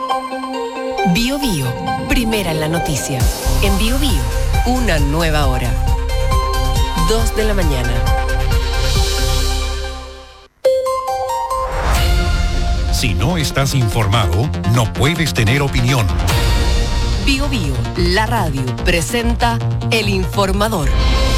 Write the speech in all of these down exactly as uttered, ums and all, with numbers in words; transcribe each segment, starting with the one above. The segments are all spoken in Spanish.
Bio Bio, primera en la noticia. En Bio Bio, una nueva hora. Dos de la mañana. Si no estás informado, no puedes tener opinión. Bio Bio, la radio, presenta El Informador.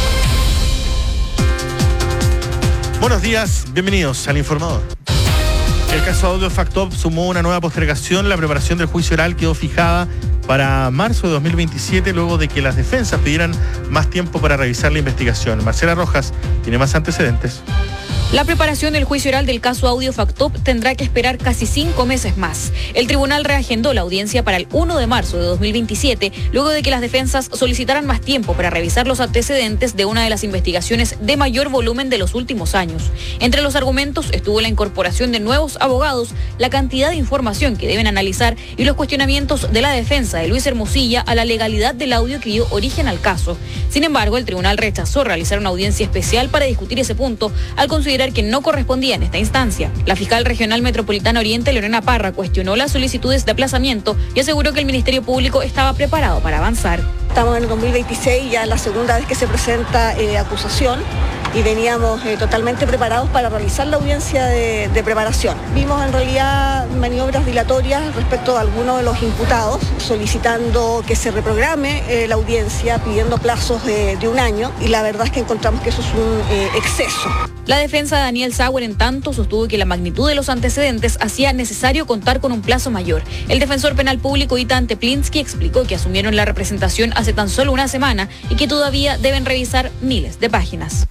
Buenos días, bienvenidos al Informador. El caso Audio Fact Up sumó una nueva postergación. La preparación del juicio oral quedó fijada para marzo de dos mil veintisiete, luego de que las defensas pidieran más tiempo para revisar la investigación. Marcela Rojas tiene más antecedentes. La preparación del juicio oral del caso Audio Fact Up tendrá que esperar casi cinco meses más. El tribunal reagendó la audiencia para el primero de marzo de dos mil veintisiete, luego de que las defensas solicitaran más tiempo para revisar los antecedentes de una de las investigaciones de mayor volumen de los últimos años. Entre los argumentos estuvo la incorporación de nuevos abogados, la cantidad de información que deben analizar y los cuestionamientos de la defensa de Luis Hermosilla a la legalidad del audio que dio origen al caso. Sin embargo, el tribunal rechazó realizar una audiencia especial para discutir ese punto, al considerar que no correspondía en esta instancia. La fiscal regional metropolitana Oriente, Lorena Parra, cuestionó las solicitudes de aplazamiento y aseguró que el Ministerio Público estaba preparado para avanzar. Estamos en el dos mil veintiséis, ya es la segunda vez que se presenta eh, acusación y veníamos eh, totalmente preparados para realizar la audiencia de, de preparación. Vimos en realidad maniobras dilatorias respecto a algunos de los imputados, solicitando que se reprograme eh, la audiencia, pidiendo plazos de, de un año, y la verdad es que encontramos que eso es un eh, exceso. La defensa de Daniel Sauer, en tanto, sostuvo que la magnitud de los antecedentes hacía necesario contar con un plazo mayor. El defensor penal público Itan Teplinsky explicó que asumieron la representación hace tan solo una semana y que todavía deben revisar miles de páginas.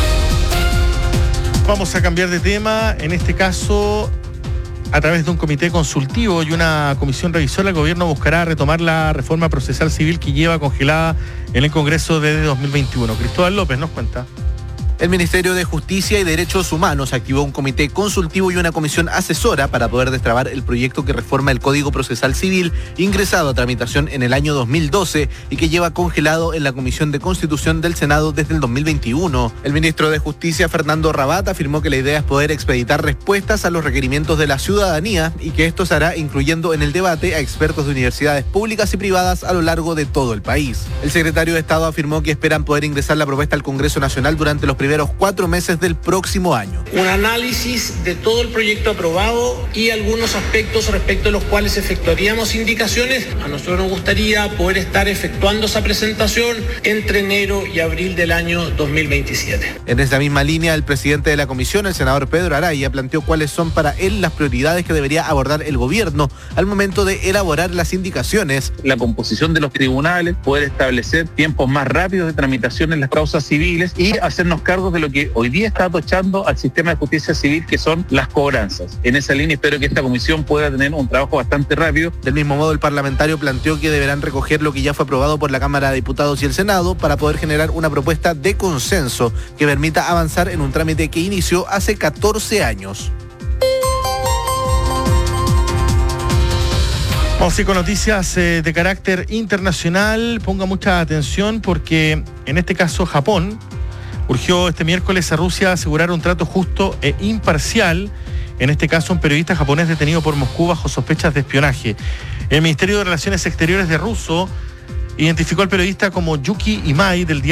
Vamos a cambiar de tema. En este caso, a través de un comité consultivo y una comisión revisora, el gobierno buscará retomar la reforma procesal civil que lleva congelada en el Congreso desde dos mil veintiuno. Cristóbal López nos cuenta. El Ministerio de Justicia y Derechos Humanos activó un comité consultivo y una comisión asesora para poder destrabar el proyecto que reforma el Código Procesal Civil, ingresado a tramitación en el año dos mil doce y que lleva congelado en la Comisión de Constitución del Senado desde el dos mil veintiuno. El ministro de Justicia, Fernando Rabat, afirmó que la idea es poder expeditar respuestas a los requerimientos de la ciudadanía y que esto se hará incluyendo en el debate a expertos de universidades públicas y privadas a lo largo de todo el país. El secretario de Estado afirmó que esperan poder ingresar la propuesta al Congreso Nacional durante los primeros cuatro meses del próximo año. Un análisis de todo el proyecto aprobado y algunos aspectos respecto a los cuales efectuaríamos indicaciones. A nosotros nos gustaría poder estar efectuando esa presentación entre enero y abril del año dos mil veintisiete. En esa misma línea, el presidente de la comisión, el senador Pedro Araya, planteó cuáles son para él las prioridades que debería abordar el gobierno al momento de elaborar las indicaciones. La composición de los tribunales, poder establecer tiempos más rápidos de tramitación en las causas civiles y hacernos cargo de lo que hoy día está atochando al sistema de justicia civil, que son las cobranzas. En esa línea espero que esta comisión pueda tener un trabajo bastante rápido. Del mismo modo, el parlamentario planteó que deberán recoger lo que ya fue aprobado por la Cámara de Diputados y el Senado para poder generar una propuesta de consenso que permita avanzar en un trámite que inició hace catorce años. Vamos a ir con noticias eh, de carácter internacional. Ponga mucha atención porque en este caso Japón urgió este miércoles a Rusia a asegurar un trato justo e imparcial. En este caso, un periodista japonés detenido por Moscú bajo sospechas de espionaje. El Ministerio de Relaciones Exteriores de ruso identificó al periodista como Yuki Imai del